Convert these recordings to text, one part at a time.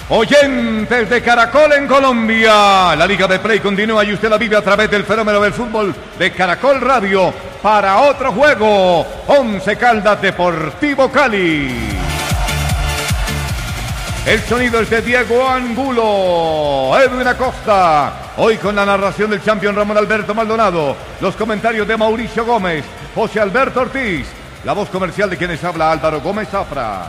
Oyentes de Caracol en Colombia, la Liga de Play continúa y usted la vive a través del fenómeno del fútbol de Caracol Radio para otro juego, Once Caldas Deportivo Cali. El sonido es de Diego Angulo, Edwin Acosta, hoy con la narración del campeón Ramón Alberto Maldonado, los comentarios de Mauricio Gómez, José Alberto Ortiz, la voz comercial de quienes habla Álvaro Gómez Zafra.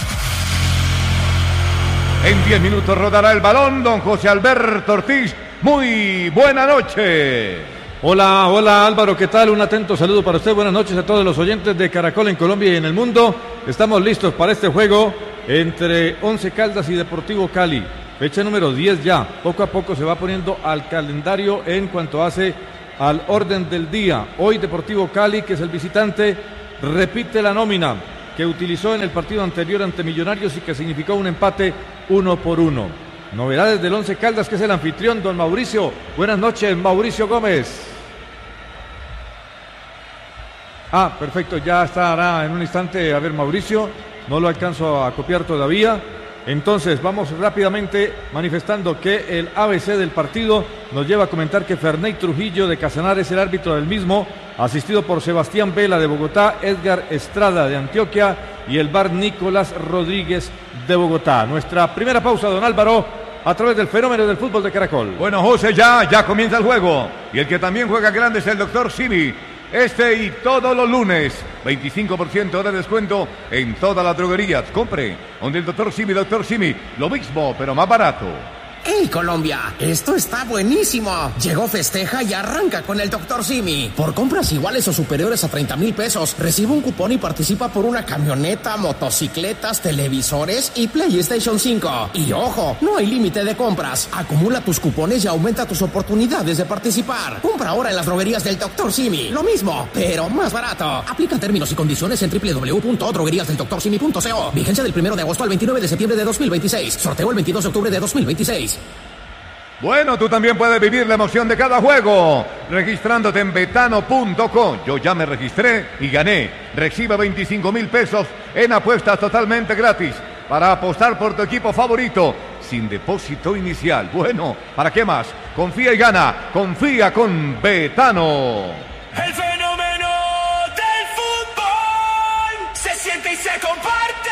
En 10 minutos rodará el balón, don José Alberto Ortiz. Muy buena noche. Hola Álvaro, ¿qué tal? Un atento saludo para usted. Buenas noches a todos los oyentes de Caracol en Colombia y en el mundo. Estamos listos para este juego entre Once Caldas y Deportivo Cali. Fecha número 10 ya. Poco a poco se va poniendo al calendario en cuanto hace al orden del día. Hoy Deportivo Cali, que es el visitante, repite la nómina que utilizó en el partido anterior ante Millonarios y que significó un empate 1-1. Novedades del Once Caldas, que es el anfitrión, don Mauricio. Buenas noches, Mauricio Gómez. Perfecto, ya estará en un instante. A ver, Mauricio, no lo alcanzo a copiar todavía. Entonces, vamos rápidamente manifestando que el ABC del partido nos lleva a comentar que Ferney Trujillo de Casanar es el árbitro del mismo, asistido por Sebastián Vela de Bogotá, Edgar Estrada de Antioquia y el VAR Nicolás Rodríguez de Bogotá. Nuestra primera pausa, don Álvaro, a través del fenómeno del fútbol de Caracol. Bueno, José, ya comienza el juego. Y el que también juega grande es el doctor Simi. Este y todos los lunes, 25% de descuento en todas las droguerías. Compre donde el doctor Simi, lo mismo, pero más barato. ¡Hey, Colombia! Esto está buenísimo. Llegó Festeja y arranca con el Dr. Simi. Por compras iguales o superiores a 30,000 pesos, recibe un cupón y participa por una camioneta, motocicletas, televisores y PlayStation 5. Y ojo, no hay límite de compras. Acumula tus cupones y aumenta tus oportunidades de participar. Compra ahora en las droguerías del Dr. Simi. Lo mismo, pero más barato. Aplica términos y condiciones en www.drogueríasdelDrSimi.co. Vigencia del 1 de agosto al 29 de septiembre de 2026. Sorteo el 22 de octubre de 2026. Bueno, tú también puedes vivir la emoción de cada juego registrándote en betano.com. Yo ya me registré y gané. Recibe 25,000 pesos en apuestas totalmente gratis para apostar por tu equipo favorito sin depósito inicial. Bueno, ¿para qué más? Confía y gana. Confía con Betano. El fenómeno del fútbol se siente y se comparte.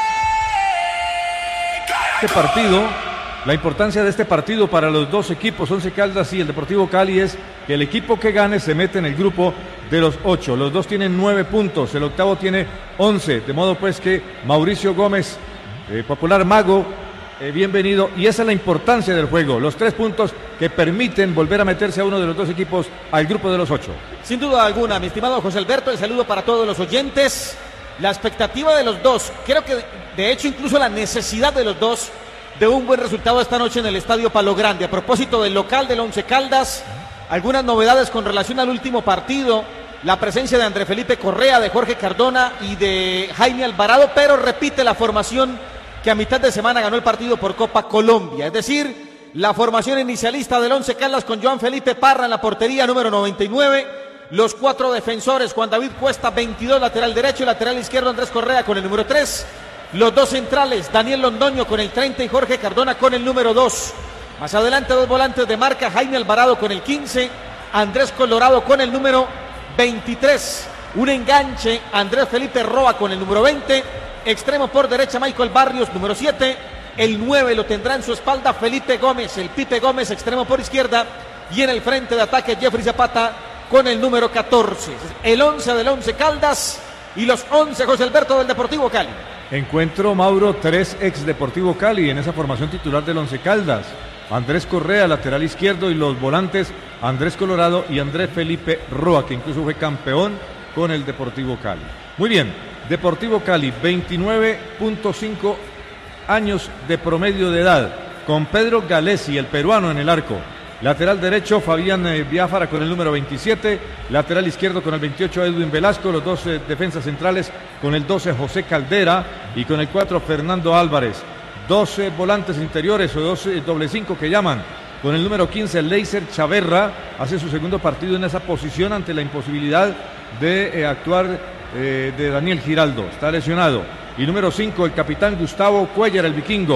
Este partido, la importancia de este partido para los dos equipos, Once Caldas y el Deportivo Cali, es que el equipo que gane se mete en el grupo de los 8. Los dos tienen 9 puntos, el octavo tiene 11. De modo pues que Mauricio Gómez, popular mago, bienvenido. Y esa es la importancia del juego, los 3 puntos que permiten volver a meterse a uno de los dos equipos al grupo de los 8. Sin duda alguna, mi estimado José Alberto, el saludo para todos los oyentes. La expectativa de los dos, creo que de hecho incluso la necesidad de los dos de un buen resultado esta noche en el Estadio Palo Grande. A propósito del local del Once Caldas, algunas novedades con relación al último partido, la presencia de André Felipe Correa, de Jorge Cardona y de Jaime Alvarado, pero repite la formación que a mitad de semana ganó el partido por Copa Colombia, es decir, la formación inicialista del Once Caldas con Joan Felipe Parra en la portería número 99, los 4 defensores, Juan David Cuesta 22, lateral derecho, y lateral izquierdo Andrés Correa con el número 3, los 2 centrales, Daniel Londoño con el 30 y Jorge Cardona con el número 2. Más adelante 2 volantes de marca, Jaime Alvarado con el 15, Andrés Colorado con el número 23. Un enganche, Andrés Felipe Roa con el número 20. Extremo por derecha, Michael Barrios, número 7. El 9 lo tendrá en su espalda Felipe Gómez, el Pipe Gómez, extremo por izquierda. Y en el frente de ataque, Jeffrey Zapata con el número 14. El 11 del Once Caldas y los 11, José Alberto, del Deportivo Cali. Encuentro, Mauro, 3 ex Deportivo Cali en esa formación titular del Once Caldas. Andrés Correa, lateral izquierdo, y los volantes Andrés Colorado y Andrés Felipe Roa, que incluso fue campeón con el Deportivo Cali. Muy bien, Deportivo Cali, 29.5 años de promedio de edad, con Pedro Galesi, el peruano, en el arco. Lateral derecho, Fabián Biafara con el número 27. Lateral izquierdo con el 28, Edwin Velasco. Los 2 defensas centrales con el 12, José Caldera. Y con el 4, Fernando Álvarez. 12 volantes interiores o 12 doble 5 que llaman. Con el número 15, Leiser Chaverra. Hace su segundo partido en esa posición ante la imposibilidad de actuar de Daniel Giraldo. Está lesionado. Y número 5, el capitán Gustavo Cuellar, el vikingo.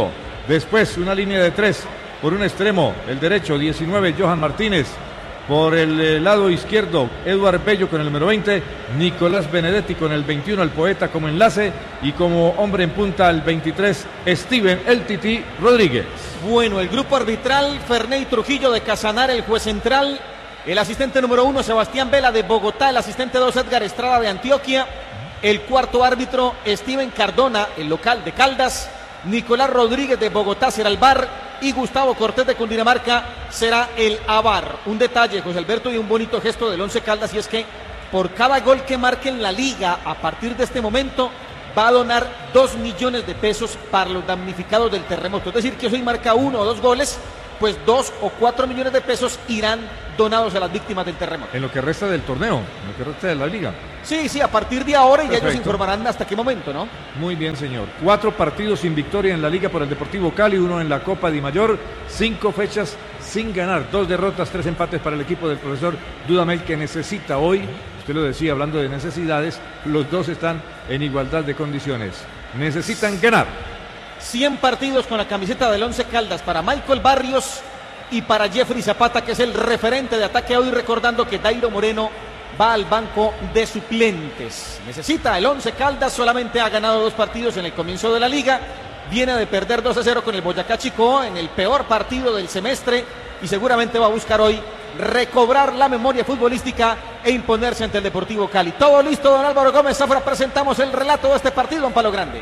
Después una línea de 3 por un extremo, el derecho 19 Johan Martínez. Por el lado izquierdo, Eduard Bello con el número 20, Nicolás Benedetti con el 21, el poeta como enlace, y como hombre en punta el 23, Steven El Tití Rodríguez. Bueno, el grupo arbitral, Ferney Trujillo de Casanar, el juez central, el asistente número 1, Sebastián Vela de Bogotá, el asistente 2, Edgar Estrada de Antioquia, el cuarto árbitro, Steven Cardona, el local de Caldas, Nicolás Rodríguez de Bogotá será el VAR, y Gustavo Cortés de Cundinamarca será el AVAR. Un detalle, José Alberto, y un bonito gesto del Once Caldas, y es que por cada gol que marque en la liga a partir de este momento va a donar 2 millones de pesos para los damnificados del terremoto. Es decir, que si marca 1 o 2 goles, pues 2 o 4 millones de pesos irán donados a las víctimas del terremoto. En lo que resta del torneo, en lo que resta de la liga. Sí, a partir de ahora, y ya Perfecto. ellos informarán hasta qué momento, ¿no? Muy bien, señor. 4 partidos sin victoria en la liga por el Deportivo Cali, 1 en la Copa Di Mayor, 5 fechas sin ganar, 2 derrotas, 3 empates para el equipo del profesor Dudamel, que necesita hoy, usted lo decía, hablando de necesidades, los dos están en igualdad de condiciones. Necesitan ganar. 100 partidos con la camiseta del Once Caldas para Michael Barrios y para Jeffrey Zapata, que es el referente de ataque hoy, recordando que Dairo Moreno va al banco de suplentes. Necesita el Once Caldas, solamente ha ganado 2 partidos en el comienzo de la liga, viene de perder 2-0 con el Boyacá Chicó en el peor partido del semestre, y seguramente va a buscar hoy recobrar la memoria futbolística e imponerse ante el Deportivo Cali. Todo listo, don Álvaro Gómez Zafra, presentamos el relato de este partido en Palo Grande.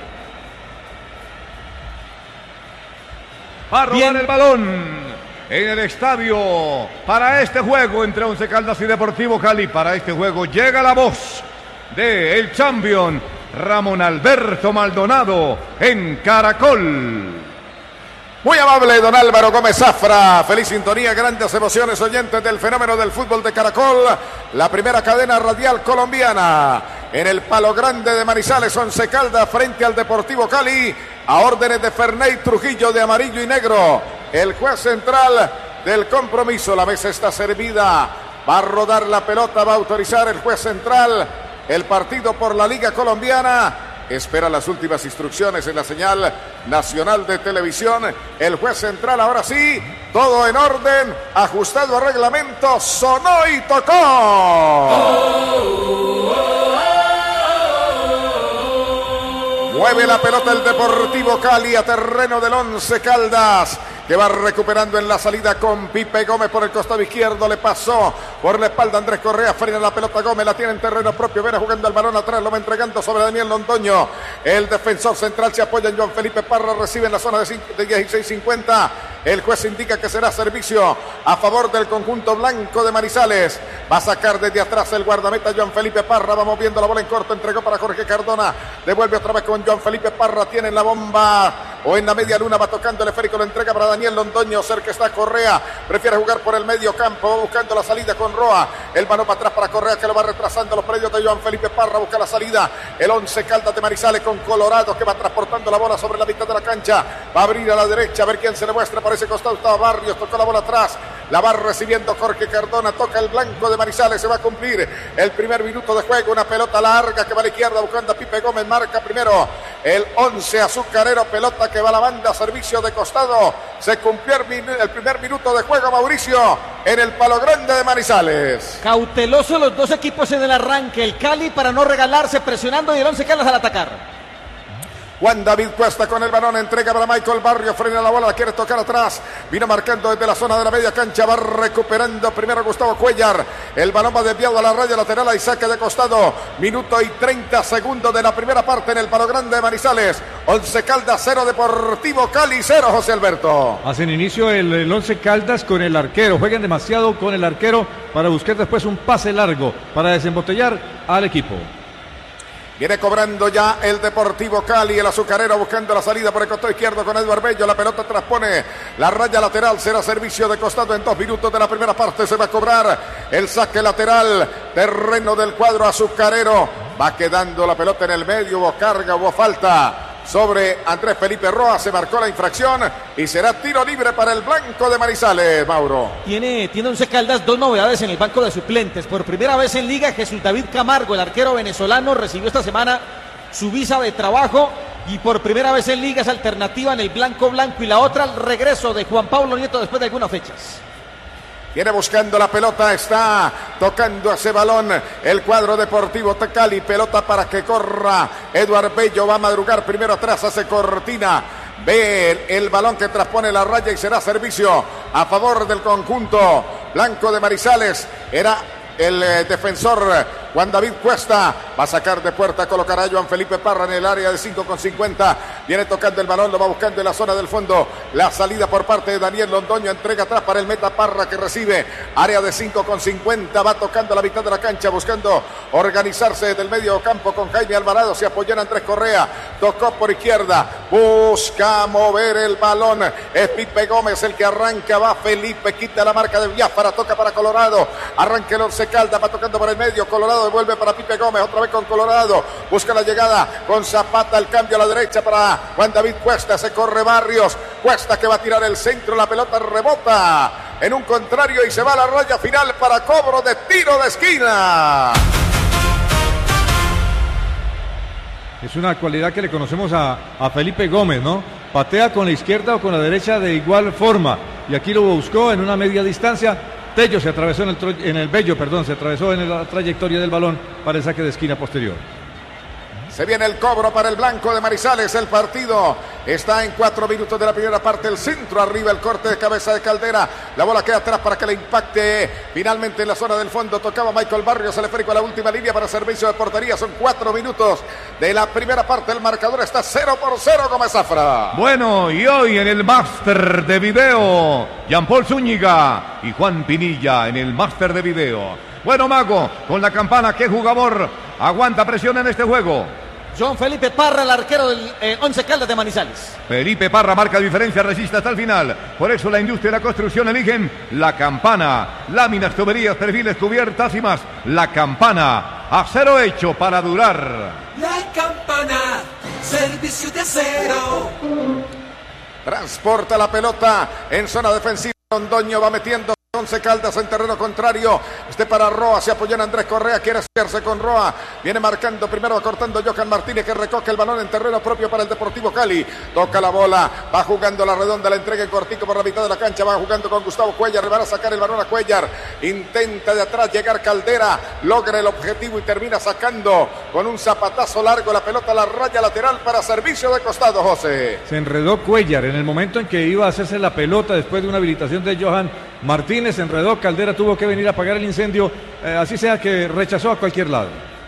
Va a robar el balón en el estadio para este juego entre Once Caldas y Deportivo Cali. Para este juego llega la voz de el champion Ramón Alberto Maldonado en Caracol. Muy amable don Álvaro Gómez Zafra, feliz sintonía, grandes emociones, oyentes del fenómeno del fútbol de Caracol, la primera cadena radial colombiana. En el Palo Grande de Manizales, Once Caldas frente al Deportivo Cali, a órdenes de Ferney Trujillo de amarillo y negro, el juez central del compromiso. La mesa está servida, va a rodar la pelota, va a autorizar el juez central el partido por la Liga Colombiana. Espera las últimas instrucciones en la señal nacional de televisión. El juez central, ahora sí, todo en orden, ajustado a reglamento, sonó y tocó. Mueve la pelota el Deportivo Cali a terreno del Once Caldas, que va recuperando en la salida con Pipe Gómez por el costado izquierdo, le pasó por la espalda Andrés Correa, frena la pelota Gómez, la tiene en terreno propio, viene jugando el balón atrás, lo va entregando sobre Daniel Londoño, el defensor central se apoya en Joan Felipe Parra, recibe en la zona de 16:50, el juez indica que será servicio a favor del conjunto blanco de Manizales, va a sacar desde atrás el guardameta Joan Felipe Parra, va moviendo la bola en corto, entregó para Jorge Cardona, devuelve otra vez con Joan Felipe Parra, tiene la bomba o en la media luna, va tocando el esférico, lo entrega para Daniel Londoño, cerca está Correa, prefiere jugar por el medio campo, va buscando la salida con Roa, el balón para atrás para Correa que lo va retrasando los predios de Joan Felipe Parra, busca la salida, el Once Caldas de Manizales con Colorado que va transportando la bola sobre la mitad de la cancha, va a abrir a la derecha, a ver quién se le muestra, por ese costado está Barrios, tocó la bola atrás, la va recibiendo Jorge Cardona, toca el blanco de Manizales, se va a cumplir el primer minuto de juego, una pelota larga que va a la izquierda buscando a Pipe Gómez, marca primero el Once Azucarero, pelota que va a la banda, servicio de costado, se cumplió el primer minuto de juego, Mauricio, en el Palo Grande de Manizales. Cautelosos los dos equipos en el arranque, el Cali para no regalarse, presionando, y el Once Caldas al atacar. Juan David Cuesta con el balón, entrega para Michael Barrio, frena la bola, la quiere tocar atrás, vino marcando desde la zona de la media cancha, va recuperando primero Gustavo Cuellar, el balón va desviado a la raya lateral, hay saque de costado, minuto y 30 segundos de la primera parte en el Palo Grande de Manizales, Once Caldas 0, Deportivo Cali 0, José Alberto. Hacen inicio el Once Caldas con el arquero, juegan demasiado con el arquero para buscar después un pase largo para desembotellar al equipo. Viene cobrando ya el Deportivo Cali, el azucarero buscando la salida por el costado izquierdo con Eduard Bello, la pelota transpone la raya lateral, será servicio de costado en 2 minutos de la primera parte, se va a cobrar el saque lateral, terreno del cuadro azucarero, va quedando la pelota en el medio, hubo carga, hubo falta sobre Andrés Felipe Roa, se marcó la infracción y será tiro libre para el blanco de Manizales, Mauro. Tiene Once Caldas 2 novedades en el banco de suplentes. Por primera vez en liga, Jesús David Camargo, el arquero venezolano, recibió esta semana su visa de trabajo y por primera vez en liga es alternativa en el blanco y la otra el regreso de Juan Pablo Nieto después de algunas fechas. Viene buscando la pelota, está tocando ese balón el cuadro Deportivo Cali, pelota para que corra Eduard Bello, va a madrugar primero atrás, hace cortina, ve el balón que transpone la raya y será servicio a favor del conjunto blanco de Manizales. Era el defensor Juan David Cuesta, va a sacar de puerta, colocará a Joan Felipe Parra en el área de 5,50, viene tocando el balón, lo va buscando en la zona del fondo, la salida por parte de Daniel Londoño, entrega atrás para el meta Parra que recibe, área de 5,50, va tocando la mitad de la cancha, buscando organizarse desde el medio campo con Jaime Alvarado, se apoyó en Andrés Correa, tocó por izquierda, busca mover el balón, es Pipe Gómez el que arranca, va Felipe, quita la marca de Biafara, toca para Colorado, arranca el Once Caldas, va tocando por el medio, Colorado devuelve para Pipe Gómez, otra vez con Colorado, busca la llegada con Zapata, el cambio a la derecha para Juan David Cuesta, se corre Barrios, Cuesta que va a tirar el centro, la pelota rebota en un contrario y se va a la raya final para cobro de tiro de esquina. Es una cualidad que le conocemos a Felipe Gómez, ¿no? Patea con la izquierda o con la derecha de igual forma, y aquí lo buscó en una media distancia. Tello se atravesó se atravesó en la trayectoria del balón para el saque de esquina posterior. Se viene el cobro para el blanco de Manizales. El partido está en 4 minutos de la primera parte. El centro arriba, el corte de cabeza de Caldera. La bola queda atrás para que le impacte finalmente en la zona del fondo. Tocaba Michael Barrios, el esférico a la última línea para servicio de portería. Son 4 minutos de la primera parte. El marcador está 0-0 Gómez Zafra. Bueno, y hoy en el máster de video, Jean-Paul Zúñiga y Juan Pinilla en el máster de video. Bueno, Mago, con la campana, ¿qué jugador aguanta presión en este juego? John Felipe Parra, el arquero del Once Caldas de Manizales. Felipe Parra marca diferencia, resiste hasta el final. Por eso la industria y la construcción eligen la campana. Láminas, tuberías, perfiles, cubiertas y más. La campana, acero hecho para durar. La campana, servicio de acero. Transporta la pelota en zona defensiva. Londoño va metiendo Once Caldas en terreno contrario. Para Roa, se apoyó en Andrés Correa, quiere hacerse con Roa. Viene marcando, primero acortando Johan Martínez que recoge el balón en terreno propio para el Deportivo Cali. Toca la bola, va jugando la redonda, la entrega en cortico por la mitad de la cancha, va jugando con Gustavo Cuellar, le van a sacar el balón a Cuellar. Intenta de atrás llegar Caldera, logra el objetivo y termina sacando con un zapatazo largo la pelota a la raya lateral para servicio de costado, José. Se enredó Cuellar en el momento en que iba a hacerse la pelota después de una habilitación de Johan Martínez, se enredó, Caldera tuvo que venir a apagar el incendio, así sea que rechazó a cualquier lado.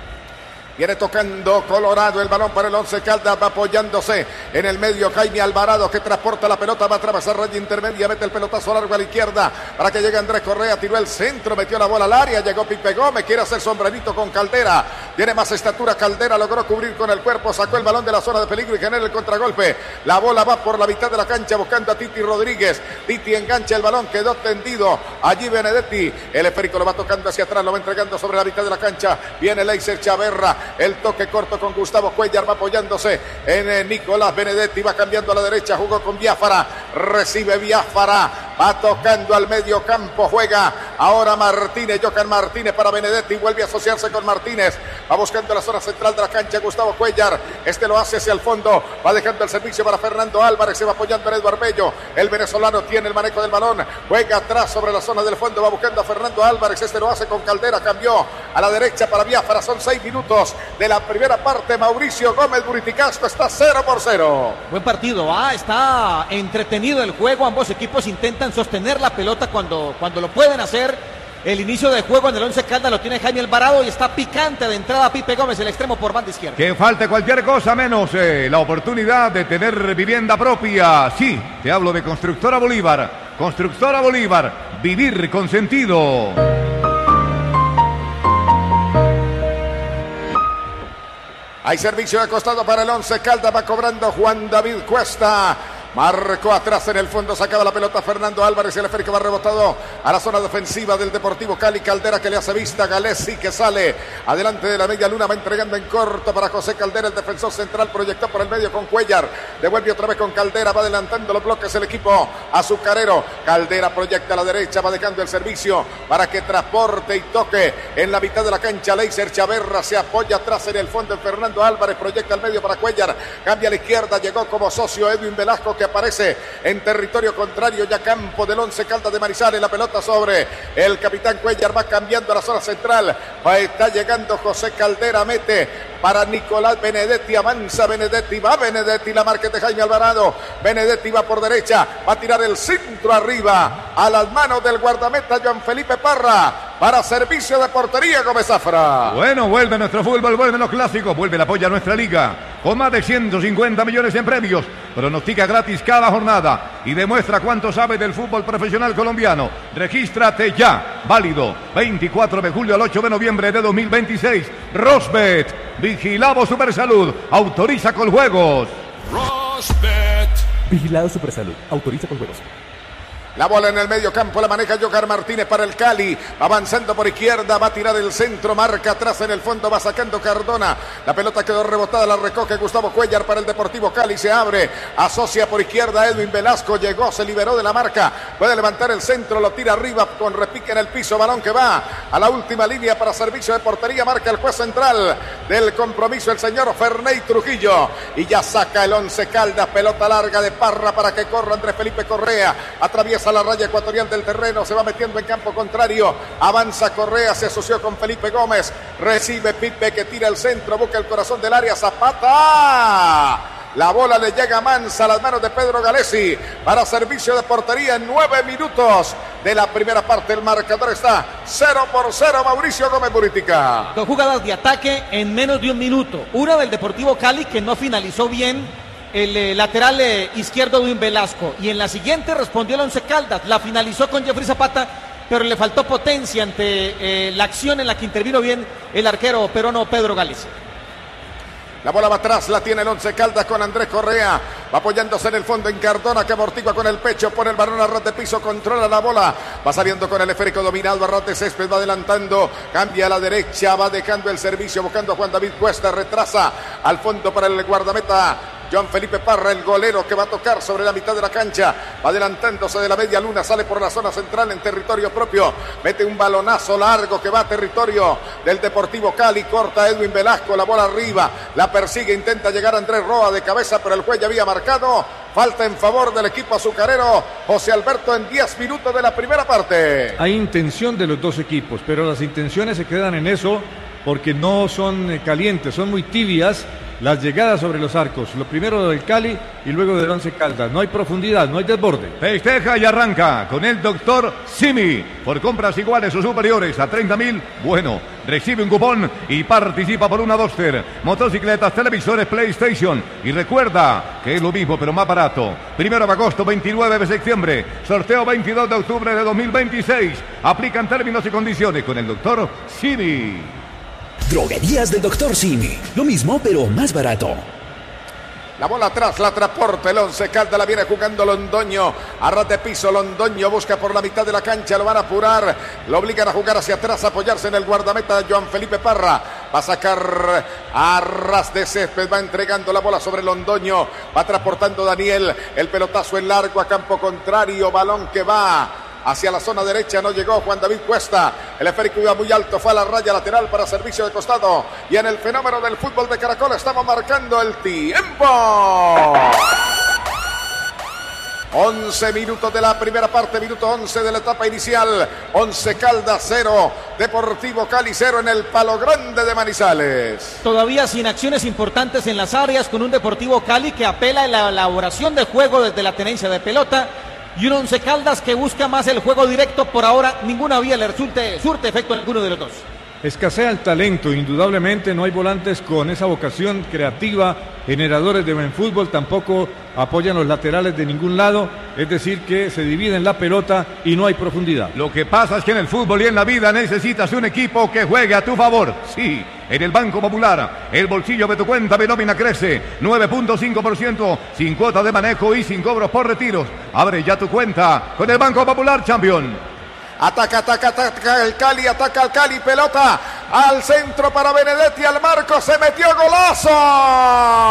Viene tocando Colorado, el balón para el Once Caldas, va apoyándose en el medio Jaime Alvarado que transporta la pelota, va a atravesar raya intermedia, mete el pelotazo largo a la izquierda para que llegue Andrés Correa, tiró el centro, metió la bola al área, llegó Pipe Gómez, quiere hacer sombrerito con Caldera, tiene más estatura Caldera, logró cubrir con el cuerpo, sacó el balón de la zona de peligro y genera el contragolpe, la bola va por la mitad de la cancha buscando a Titi Rodríguez, Titi engancha el balón, quedó tendido, allí Benedetti, el esférico lo va tocando hacia atrás, lo va entregando sobre la mitad de la cancha, viene Leiser Chaverra, el toque corto con Gustavo Cuellar, va apoyándose en Nicolás Benedetti, va cambiando a la derecha, jugó con Biafara, recibe Biafara, va tocando al medio campo, juega ahora Martínez, Johan Martínez para Benedetti, vuelve a asociarse con Martínez, va buscando la zona central de la cancha Gustavo Cuellar, lo hace hacia el fondo, va dejando el servicio para Fernando Álvarez, se va apoyando en Eduard Bello, el venezolano tiene el manejo del balón, juega atrás sobre la zona del fondo, va buscando a Fernando Álvarez, lo hace con Caldera, cambió a la derecha para Biafara, son 6 minutos de la primera parte. Mauricio Gómez Buriticasco está 0-0. Buen partido, está entretenido el juego, ambos equipos intentan sostener la pelota cuando lo pueden hacer. El inicio del juego en el Once Caldas lo tiene Jaime Alvarado y está picante de entrada Pipe Gómez, el extremo por banda izquierda. Que falte cualquier cosa menos la oportunidad de tener vivienda propia. Sí, te hablo de Constructora Bolívar. Constructora Bolívar, vivir con sentido. Hay servicio de costado para el Once Caldas, va cobrando Juan David Cuesta. Marcó atrás en el fondo, sacaba la pelota Fernando Álvarez, el esférico va rebotado a la zona defensiva del Deportivo Cali. Caldera que le hace vista, Galesi que sale adelante de la media luna, va entregando en corto para José Caldera, el defensor central, proyectó por el medio con Cuellar, devuelve otra vez con Caldera, va adelantando los bloques el equipo azucarero. Caldera proyecta a la derecha, va dejando el servicio para que transporte y toque en la mitad de la cancha. Leiser Chaverra se apoya atrás en el fondo en Fernando Álvarez, proyecta al medio para Cuellar, cambia a la izquierda, llegó como socio Edwin Velasco que aparece en territorio contrario, ya campo del Once Caldas de Manizales, la pelota sobre el capitán Cuellar, va cambiando a la zona central, está llegando José Caldera, mete para Nicolás Benedetti, avanza Benedetti, va Benedetti, la marca de Jaime Alvarado, Benedetti va por derecha, va a tirar el centro arriba, a las manos del guardameta Joan Felipe Parra, para servicio de portería Gómez Zafra. Bueno, vuelve nuestro fútbol, vuelven los clásicos, vuelve el apoyo a nuestra liga, con más de 150 millones en premios, pronostica gratis cada jornada y demuestra cuánto sabe del fútbol profesional colombiano. Regístrate ya, válido 24 de julio al 8 de noviembre de 2026. Rosbet, vigilado Supersalud, autoriza con juegos. Rosbet. Vigilado Supersalud, autoriza con juegos. La bola en el medio campo, la maneja Jogar Martínez para el Cali, avanzando por izquierda, va a tirar el centro, marca atrás en el fondo, va sacando Cardona, la pelota quedó rebotada, la recoge Gustavo Cuellar para el Deportivo Cali, se abre, asocia por izquierda Edwin Velasco, llegó, se liberó de la marca, puede levantar el centro, lo tira arriba con repique en el piso, balón que va a la última línea para servicio de portería, marca el juez central del compromiso, el señor Ferney Trujillo, y ya saca el Once Caldas, pelota larga de Parra para que corra Andrés Felipe Correa, atraviesa a la raya ecuatorial del terreno, se va metiendo en campo contrario, avanza Correa, se asoció con Felipe Gómez, recibe Pipe que tira el centro, busca el corazón del área, Zapata, la bola le llega mansa a las manos de Pedro Galesi para servicio de portería en 9 minutos de la primera parte, el marcador está 0-0, Mauricio Gómez Buritica. 2 jugadas de ataque en menos de un minuto, una del Deportivo Cali que no finalizó bien el lateral izquierdo Edwin Velasco, y en la siguiente respondió el Once Caldas, la finalizó con Jeffrey Zapata, pero le faltó potencia ante la acción en la que intervino bien el arquero peruano Pedro Galesi. La bola va atrás, la tiene el Once Caldas con Andrés Correa, va apoyándose en el fondo en Cardona que amortigua con el pecho, pone el balón a ras de piso, controla la bola, va saliendo con el esférico dominado, a ras de césped, va adelantando, cambia a la derecha, va dejando el servicio, buscando a Juan David Cuesta, retrasa al fondo para el guardameta Joan Felipe Parra, el golero que va a tocar sobre la mitad de la cancha, va adelantándose de la media luna, sale por la zona central en territorio propio, mete un balonazo largo que va a territorio del Deportivo Cali, corta Edwin Velasco, la bola arriba, la persigue, intenta llegar Andrés Roa de cabeza, pero el juez ya había marcado, falta en favor del equipo azucarero, José Alberto, en 10 minutos de la primera parte. Hay intención de los dos equipos, pero las intenciones se quedan en eso porque no son calientes, son muy tibias las llegadas sobre los arcos, lo primero del Cali y luego del Once Caldas, no hay profundidad, no hay desborde. Festeja y arranca con el doctor Simi, por compras iguales o superiores a 30.000, bueno, recibe un cupón y participa por una Duster, motocicletas, televisores, PlayStation, y recuerda que es lo mismo pero más barato. 1 de agosto, 29 de septiembre, sorteo 22 de octubre de 2026, aplican términos y condiciones con el doctor Simi. Droguerías del Dr. Simi. Lo mismo, pero más barato. La bola atrás, la transporta el Once Caldas, la viene jugando Londoño, a ras de piso, Londoño busca por la mitad de la cancha, lo van a apurar, lo obligan a jugar hacia atrás, a apoyarse en el guardameta Joan Felipe Parra, va a sacar a ras de césped, va entregando la bola sobre Londoño, va transportando Daniel, el pelotazo en largo a campo contrario, balón que va hacia la zona derecha, no llegó Juan David Cuesta, el esférico iba muy alto, fue a la raya lateral para servicio de costado, y en el fenómeno del fútbol de Caracol estamos marcando el tiempo. 11 minutos de la primera parte, minuto 11 de la etapa inicial, Once Caldas 0, Deportivo Cali 0 en el Palo Grande de Manizales. Todavía sin acciones importantes en las áreas, con un Deportivo Cali que apela a la elaboración de juego desde la tenencia de pelota, y un Once Caldas que busca más el juego directo. Por ahora ninguna vía le surte efecto a ninguno de los dos. Escasea el talento, indudablemente no hay volantes con esa vocación creativa, generadores de buen fútbol, tampoco apoyan los laterales de ningún lado, es decir que se dividen la pelota y no hay profundidad. Lo que pasa es que en el fútbol y en la vida necesitas un equipo que juegue a tu favor. Sí, en el Banco Popular, el bolsillo de tu cuenta de nómina crece 9.5% sin cuota de manejo y sin cobros por retiros. Abre ya tu cuenta con el Banco Popular, campeón. Ataca el Cali, pelota al centro para Benedetti, al marco, se metió, golazo.